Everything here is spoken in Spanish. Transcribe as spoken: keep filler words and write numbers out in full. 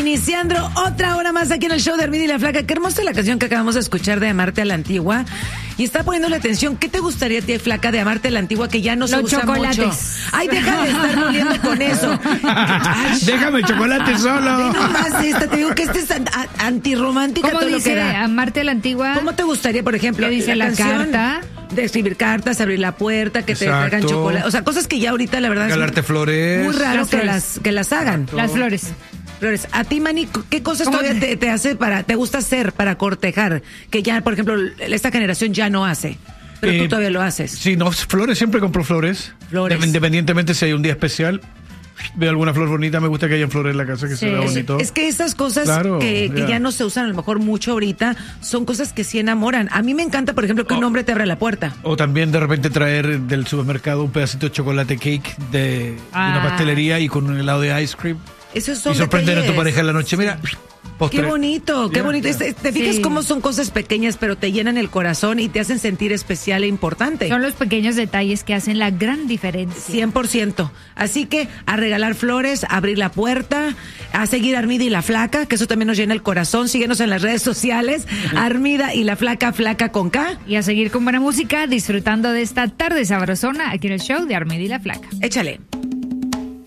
Iniciando otra hora más aquí en el show de Armida y la Flaca. Qué hermosa la canción que acabamos de escuchar de Amarte a la Antigua. Y está poniéndole atención. ¿Qué te gustaría a ti, Flaca, de Amarte a la Antigua que ya no se Los usa chocolates. mucho? Ay, deja de estar moliendo con eso. Ay, Déjame el chocolate solo. ve nomás esta, te digo que este es an- a- antirromántica ¿Cómo todo lo que dice da. Amarte a la Antigua? ¿Cómo te gustaría, por ejemplo, ¿Qué dice la canción carta? de escribir cartas, abrir la puerta, que te Exacto. traigan chocolate? O sea, cosas que ya ahorita, la verdad, Regalarte es flores. muy raro Las que flores. las, que las hagan. Las flores. Flores, a ti, Manny, ¿qué cosas ¿Cómo todavía te- te, te hace para, te gusta hacer para cortejar? Que ya, por ejemplo, esta generación ya no hace, pero Eh, tú todavía lo haces. Sí, no, flores, siempre compro flores. Flores. De- Independientemente si hay un día especial, veo alguna flor bonita, me gusta que hayan flores en la casa, que Sí. se vea Es- bonito. Es que esas cosas Claro, que, que ya. ya no se usan a lo mejor mucho ahorita, son cosas que sí enamoran. A mí me encanta, por ejemplo, que un Oh. hombre te abra la puerta. O también de repente traer del supermercado un pedacito de chocolate cake de, de una Ah. pastelería y con un helado de ice cream. Esos son Y sorprender a tu detalles. pareja en la noche. Mira, postre. Qué bonito, qué Ya, bonito. ya. Este, ¿Te fijas Sí. cómo son cosas pequeñas, pero te llenan el corazón y te hacen sentir especial e importante? Son los pequeños detalles que hacen la gran diferencia. cien por ciento. Así que a regalar flores, a abrir la puerta, a seguir a Armida y la Flaca, que eso también nos llena el corazón. Síguenos en las redes sociales, Armida y la Flaca, Flaca con K. Y a seguir con buena música, disfrutando de esta tarde sabrosona aquí en el show de Armida y la Flaca. Échale.